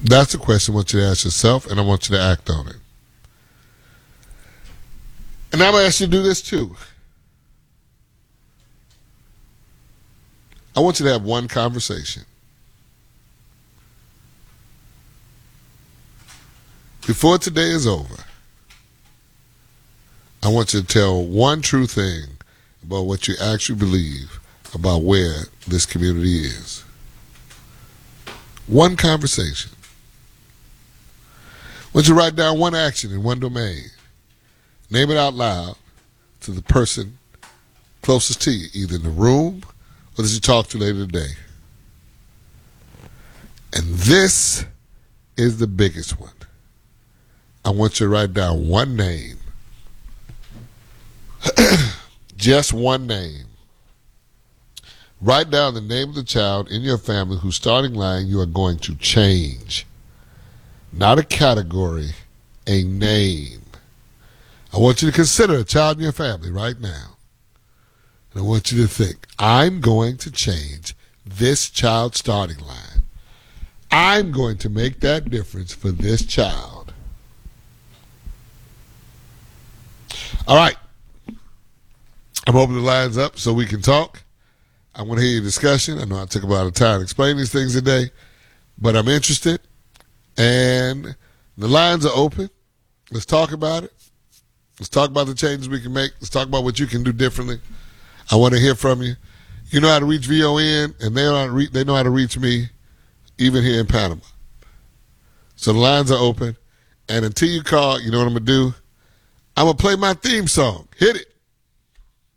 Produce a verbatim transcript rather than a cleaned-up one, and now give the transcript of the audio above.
That's the question I want you to ask yourself, and I want you to act on it. And I'm going to ask you to do this too. I want you to have one conversation. Before today is over, I want you to tell one true thing about what you actually believe about where this community is. One conversation. I want you to write down one action in one domain. Name it out loud to the person closest to you, either in the room or that you talk to later today. And this is the biggest one. I want you to write down one name. Just one name. Write down the name of the child in your family whose starting line you are going to change. Not a category, a name. I want you to consider a child in your family right now. And I want you to think, I'm going to change this child's starting line. I'm going to make that difference for this child. All right. I'm opening the lines up so we can talk. I want to hear your discussion. I know I took a lot of time to explain these things today, but I'm interested. And the lines are open. Let's talk about it. Let's talk about the changes we can make. Let's talk about what you can do differently. I want to hear from you. You know how to reach V O N, and they know how to, re- they know how to reach me, even here in Panama. So the lines are open. And until you call, you know what I'm going to do? I'm going to play my theme song. Hit it.